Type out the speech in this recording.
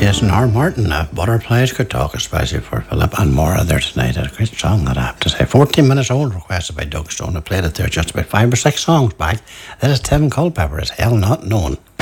Yes, and Har Martin, Butterflies Could Talk, especially for Philip and Maura there tonight. A great song, that I have to say. 14 minutes old, requested by Doug Stone. I played it there just about 5 or 6 songs back. That is Tim Culpepper, Is Hell Not Known.